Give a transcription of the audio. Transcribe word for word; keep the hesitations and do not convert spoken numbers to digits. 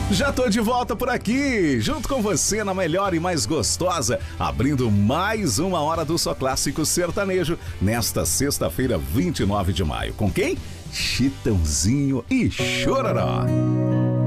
Já tô de volta por aqui, junto com você na melhor e mais gostosa, abrindo mais uma hora do Só Clássico Sertanejo, nesta sexta-feira, vinte e nove de maio. Com quem? Chitãozinho e Chororó.